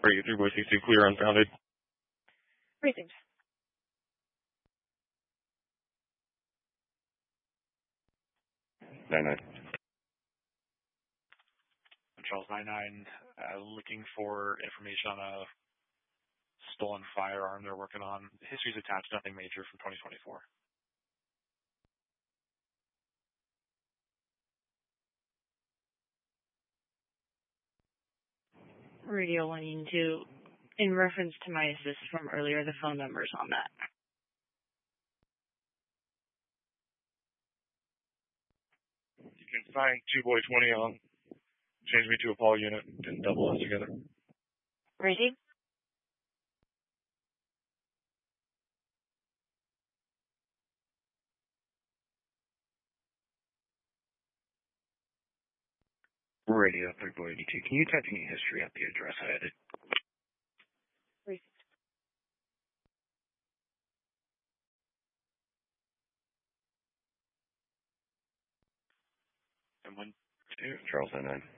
Are you 3 Boy 62 clear unfounded? Precinct. Nine. Charles 99, looking for information on a stolen firearm they're working on. History's attached, nothing major from 2024. Radio 182, in reference to my assist from earlier, the phone number's on that. You can find 2 Boy 20 on. Change me to a Paul unit and double us together. Ready? Radio 3 Boy 82, can you type any history at the address I added? Precinct. And when? Charles 99.